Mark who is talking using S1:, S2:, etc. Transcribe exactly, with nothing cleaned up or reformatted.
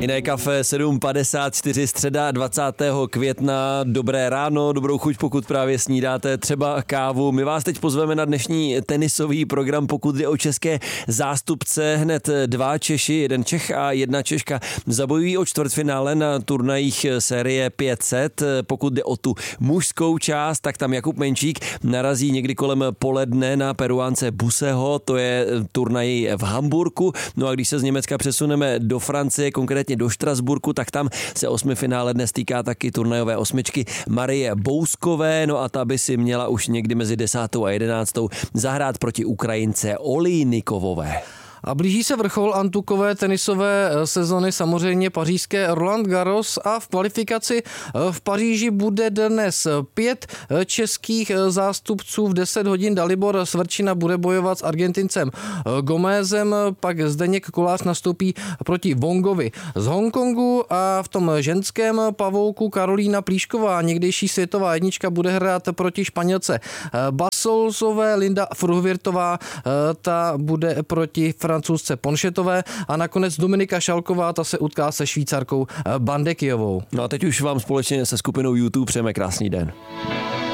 S1: Jiné kafe sedm padesát čtyři, středa dvacátého května. Dobré ráno, dobrou chuť, pokud právě snídáte třeba kávu. My vás teď pozveme na dnešní tenisový program, pokud jde o české zástupce. Hned dva Češi, jeden Čech a jedna Češka zabojují o čtvrtfinále na turnajích série pět set. Pokud jde o tu mužskou část, tak tam Jakub Menčík narazí někdy kolem poledne na Peruánce Buseho, to je turnaj v Hamburku. No a když se z Německa přesuneme do Francie, konkrétně do Štrasburku, tak tam se osmifinále dnes týká taky turnajové osmičky Marie Bouskové, no a ta by si měla už někdy mezi desátou a jedenáctou zahrát proti Ukrajince Olejnikovové.
S2: A blíží se vrchol antukové tenisové sezony, samozřejmě pařížské Roland Garros, a v kvalifikaci v Paříži bude dnes pět českých zástupců. V deset hodin Dalibor Svrčina bude bojovat s Argentincem Gomezem, pak Zdeněk Kolář nastoupí proti Wongovi z Hongkongu a v tom ženském pavouku Karolína Plíšková, někdejší světová jednička, bude hrát proti Španělce Basolzové. Linda Fruhvirtová, ta bude proti Francouzce Ponšetové a nakonec Dominika Šalková, ta se utká se Švýcarkou Bandekijovou.
S1: No a teď už vám společně se skupinou YouTube přejeme krásný den.